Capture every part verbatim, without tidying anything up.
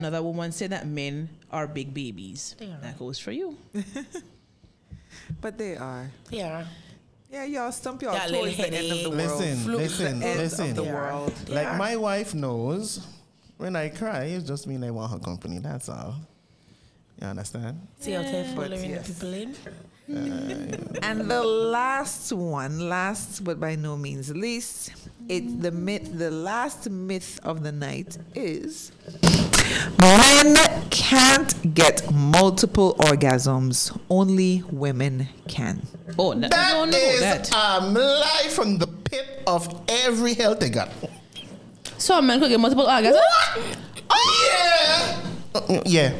Another woman said that men are big babies. They are. That goes for you. But they are. Yeah. Yeah, y'all stump y'all Yeah, towards the little end of the headache. world. Listen, Fluke listen, the end listen. of the Yeah. world. Like Yeah. my wife knows when I cry, it just mean I want her company. That's all. You understand? See how they're But following yes. the people in? And the last one, last but by no means least, it's the myth, the last myth of the night is men can't get multiple orgasms. Only women can. Oh, that, That I don't know is that. um, lie from the pit of every hell they got. So a man could get multiple orgasms? Yeah. Uh, yeah.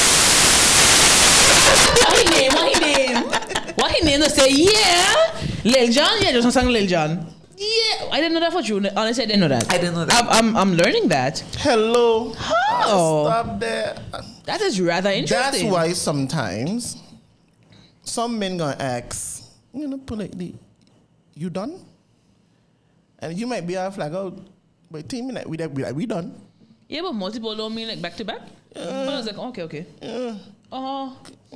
What he name? What he name? What he name to say, yeah. Lil Jon? Yeah, just sang Lil Jon. Yeah. I didn't know that for you. Honestly, I didn't know that. I didn't know that. I'm, I'm, I'm learning that. Hello. How? Stop there. That is rather That's interesting. why sometimes some men gonna ask, you know, politely, you done? And you might be off like, oh, wait, ten minutes, we, we, we done. Yeah, but multiple don't mean like back to back. But I was like, okay, okay. Oh,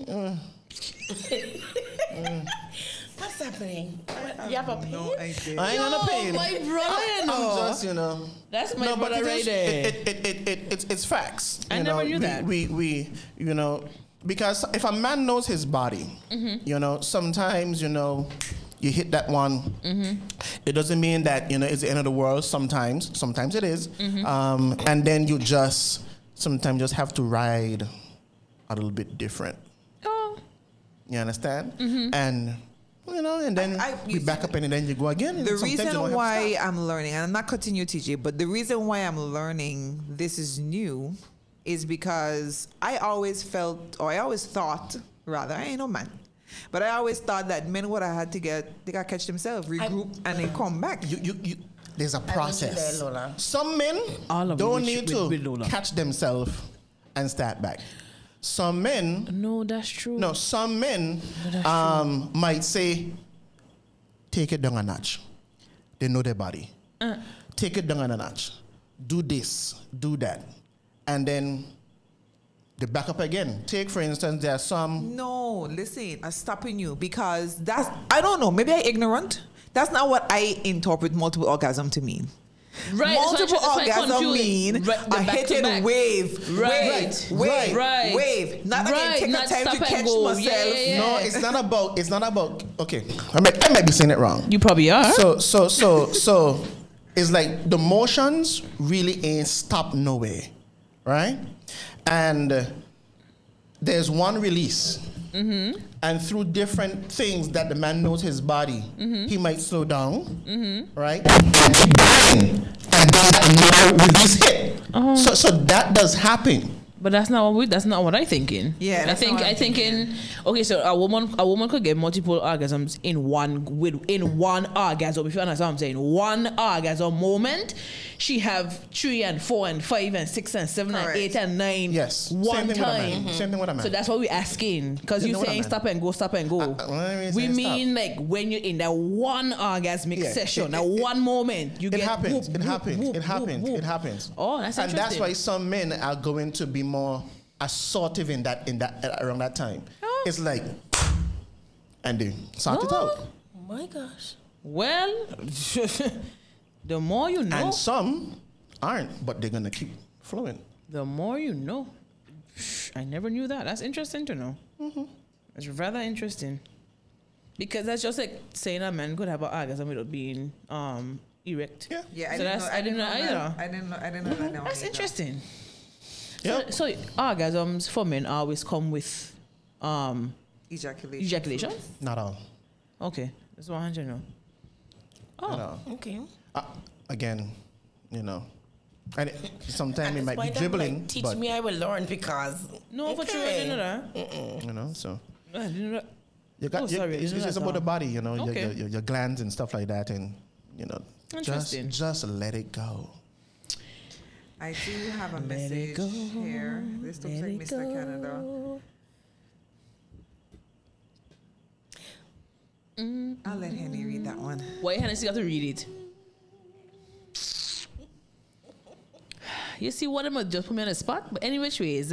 What's happening? What, you have a pain? No idea. I ain't gonna pay. my brother. I'm just, you know. That's my No, but brother it right is- there. It, it, it, it, it, it's, it's facts. I you never know, knew we, that. We, we, you know, because if a man knows his body, Mm-hmm. you know, sometimes, you know, you hit that one. Mm-hmm. It doesn't mean that, you know, it's the end of the world. Sometimes, sometimes it is. Mm-hmm. Um, and then you just, sometimes just have to ride a little bit different. Oh. You understand? Mm-hmm. And, you know, and then I- I- we back up and then you go again. and The sometimes you don't reason have to why stop. I'm learning, and I'm not cutting you, T J, but the reason why I'm learning this is new is because I always felt, or I always thought, rather, I ain't no man, but I always thought that men would have had to get, they got to catch themselves, regroup, and then come back. You, you, you, there's a went through process. that, Lola. Some men All of don't them need with- to with Lola. catch themselves and start back. Some men, No, that's true. no, some men that's um, might say, take it down a notch. They know their body. Uh. Take it down a notch. Do this, do that. And then they back up again. Take, for instance, there are some. No, listen, I'm stopping you because that's, I don't know, maybe I'm ignorant. That's not what I interpret multiple orgasm to mean. Right, Multiple so I- that's why I orgasm confused. mean Right, the a back to hitting back. wave, Right, wave, wave, right, right. wave. Not Right, again, take not a time stop to and catch go. myself. Yeah, yeah, yeah. No, it's not about, it's not about, okay, I might, I might be saying it wrong. You probably are. So, so, so, so, it's like the motions really ain't stopped nowhere, right? And uh, there's one release. Mm-hmm. And through different things that the man knows his body, Mm-hmm. he might slow down, right? And keep going. And then another release hit. Uh-huh. So, so that does happen. But that's not what we, that's not what I thinking. Yeah, I that's think not what I I'm thinking. Okay, so a woman a woman could get multiple orgasms in one with in one orgasm. If you understand what I'm saying, one orgasm moment, she have three and four and five and six and seven Correct. and eight and nine. Yes. one Same thing with a time. man. Same thing with a man. So that's what we're asking because Same you thing with a saying man. stop and go, stop and go. Uh, uh, when we we saying mean like when you're in that one orgasmic Yeah. session, It- that it- one moment you It get. happens. whoop, It whoop, happens. whoop, It happens. whoop, It happens. Oh, that's and that's interesting. why some men are going to be more assertive in that in that uh, around that time. Oh. It's like, and they sort it out. Oh my gosh. Well, the more you know. And some aren't, but they're gonna keep flowing. The more you know. I never knew that. That's interesting to know. Mm-hmm. It's rather interesting. Because that's just like saying a man could have an orgasm without being um, erect. Yeah. Yeah, I So didn't that's- know, I didn't know that. either. I didn't know. I didn't know that. now That's either. interesting. Yeah. So, so orgasms for men always come with um, Ejaculation. ejaculation? Not all. Okay. That's one hundred now. Oh. Not all. Okay. Uh, again, you know, and it, sometimes At it this might be point, I'm dribbling, like, teach but me, I will learn because. No, for sure. I didn't know that. you know, so I didn't know that. you got Oh, you- sorry, I it's, didn't know it's that, about the Tom. body, you know, your, Okay. your, your, your glands and stuff like that, and you know, just Interesting. just let it go. I do have a Let it message go, here. This looks let like it Mister go. Canada. I'll let Henny read that one. Why Hennessy got to read it? You see what I'm gonna just put me on the spot. But any which ways.